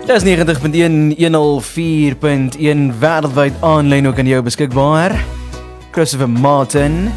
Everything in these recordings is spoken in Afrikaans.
Dis 90.1, 104.1 wêreldwyd aanlyn ook aan jou beskikbaar. Christopher Martin.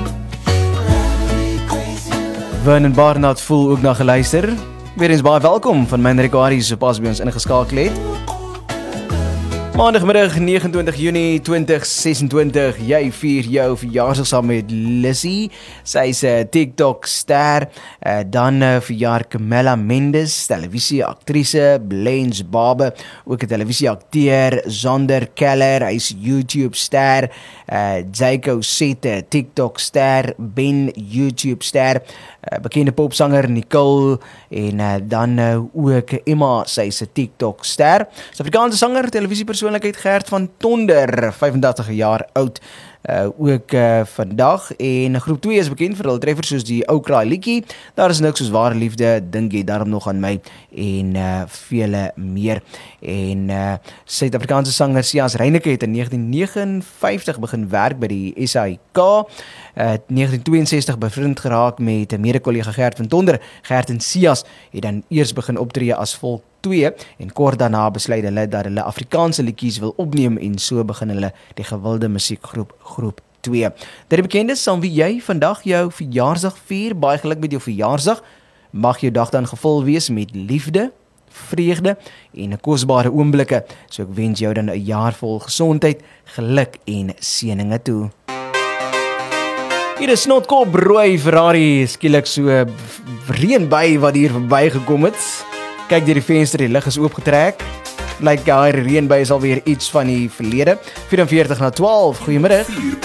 Vernon Barnard voel ook na geluister. Weer eens baie welkom van my en Ricardo so pas by ons ingeskakel het. Maandagmiddag 29 Junie 2026, jy vier jou verjaarsdag saam met Lizzie. Sy is 'n TikTok ster. Dan verjaar Camilla Mendes, televisieaktrise, Blanche Barber, ook 'n televisieakteur, Zander Keller, hy is YouTube ster, Jaco Sette, TikTok ster, Ben YouTube ster, bekende popsanger Nicole en dan ook Emma, sy is 'n TikTok ster. Suid-Afrikaanse sanger, televisiepersoonlikheid Gert van Tonder, 85 jaar oud, ook vandag, en groep 2 is bekend vir hulle treffers soos die Ou Kraai liedjie, Daar is niks soos ware liefde, Dink jy daarom nog aan my, en vele meer. En Suid-Afrikaanse sanger Sias Reyneke het in 1959 begin werk by die SAIK, 1962 bevriend geraak met 'n mede-kollega Gert van Tonder. Gert en Sias het dan eers begin optree as Volk 2 en kort daarna besluit hulle dat hulle Afrikaanse liedjies wil opneem en so begin hulle die gewilde musiekgroep Groep 2. Dit bekendes saam wie jy vandag jou verjaarsdag vier, baie geluk met jou verjaarsdag. Mag jou dag dan gevul wees met liefde, vreugde en kosbare oomblikke. So ek wens jou dan 'n jaar vol gesondheid, geluk en seëninge toe. Hier is Snotkop rooi Ferrari, skielik so reënby wat hier verby gekom het. Kyk deur die venster, die lig is oopgetrek. Lyk daai reënby is alweer iets van die verlede. 44 na 12, goeiemiddag.